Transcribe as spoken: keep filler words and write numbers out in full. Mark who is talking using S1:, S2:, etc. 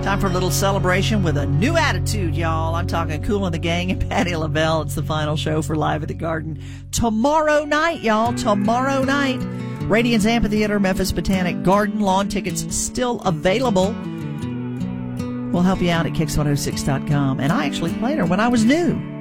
S1: Time for a little celebration with a new attitude, y'all. I'm talking Kool and the Gang and Patti LaBelle. It's the final show for Live at the Garden tomorrow night, y'all. Tomorrow night. Radiance Amphitheater, Memphis Botanic Garden. Lawn tickets still available. We'll help you out at kicks one oh six dot com. And I actually played her when I was new.